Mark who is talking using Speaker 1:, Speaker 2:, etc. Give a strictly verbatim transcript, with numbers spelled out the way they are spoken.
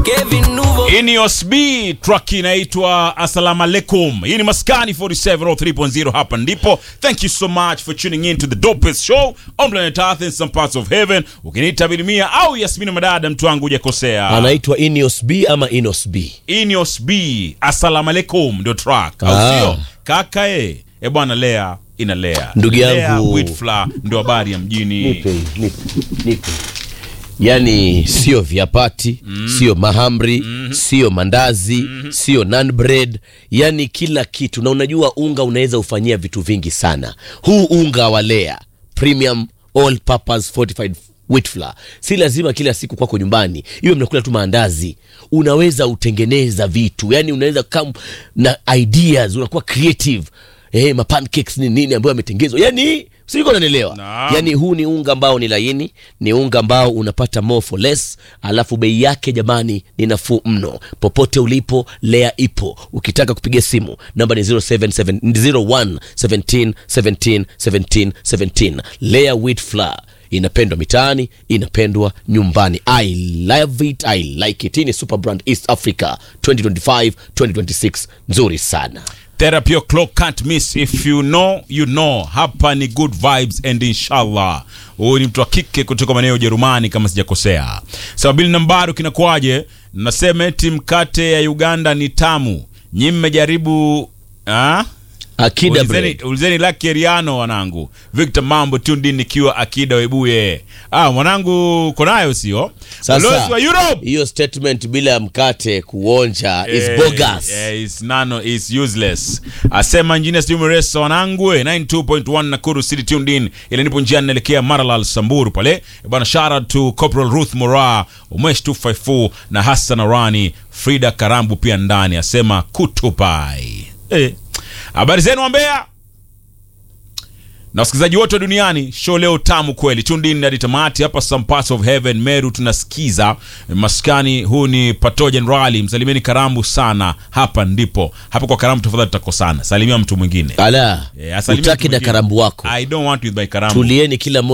Speaker 1: Ineos B, track inaitwa Assalamu Alaikum. Hii ni Maskani forty-seven oh three point oh, hapa ndipo. Thank you so much for tuning in to the dopest show on planet Earth in some parts of heaven. Ukiniita Bilimia au Yasmini Madada, mtu wangu hujakosea.
Speaker 2: Anaitwa Ineos B ama Ineos B?
Speaker 1: Ineos B, Assalamu Alaikum ndio track. Au sio? Kaka eh, e bwana Lea inalea.
Speaker 2: Ndugu yangu
Speaker 1: Wheat Flour ndio habari ya mjini.
Speaker 2: Nipe, nipe, nipe. Yani sio viapati, mm. sio mahamri, mm. sio mandazi, mm. sio naan bread, yani kila kitu. Na unajua unga unaweza ufanyia vitu vingi sana. Huu unga wa Lea Premium All Purpose Fortified Wheat Flour, si lazima kila siku kwako nyumbani iwe mnakula tu maandazi. Unaweza utengeneza vitu, yani unaweza come na ideas, unakuwa creative. Eh, ma pancakes ni nini ambayo yametengezwa. Yani siko unanielewa.
Speaker 1: Nah.
Speaker 2: Yani huu ni unga ambao ni laini, ni unga ambao unapata more for less, alafu bei yake jamani ni nafuu mno. Popote ulipo Lea ipo. Ukitaka kupiga simu namba ni zero seven seven zero one one seven one seven one seven one seven. Lea Wheat Flour inapendwa mitaani, inapendwa nyumbani. I love it, I like it. Ni super brand East Africa twenty twenty-five twenty twenty-six, nzuri sana.
Speaker 1: Therapy o'clock can't miss. If you know, you know. Hapa ni good vibes and inshallah. Huyu ni mtu wa kike kutoka maeneo ya Ujerumani kama sijakosea. Sabili nambari kinakuaje? Nasema eti mkate ya Uganda ni tamu. Nyinyi mmejaribu ah?
Speaker 2: Akida
Speaker 1: ulizeni,
Speaker 2: bread.
Speaker 1: ulizeni Lucky Eriano wanangu. Victor Mambo tuned in nikiwa Akida Webuye. Ah, mwanangu konayo sio?
Speaker 2: Sasa
Speaker 1: wa Europe.
Speaker 2: hiyo statement bila mkate kuonja
Speaker 1: Eh,
Speaker 2: is bogus.
Speaker 1: eh, is nano is useless. Asema engineer Stumeresa wanangu ninety two point one Nakuru City tuned in. Ile nipo njiani naelekea Maralal Samburu pale. Bwana shout out to Corporal Ruth Mora, Umesh two five four na Hassan Arani, Frida Karambu pia ndani. Asema kutupai. Eh. Habari zenu Mbeya? Na wasikilizaji wote duniani, show leo tamu kweli. Tuned in hadi tamati hapa some parts of heaven. Meru tunasikiza Maskani. Huu ni Patogen Rally. Msalimeni Karambu sana. Hapa ndipo. Hapa kwa Karambu tafadhali tutakosana. Salimia mtu mwingine.
Speaker 2: Ala,
Speaker 1: Yeah,
Speaker 2: utaki na Karambu wako.
Speaker 1: I don't want you by Karambu.
Speaker 2: Tulieni kila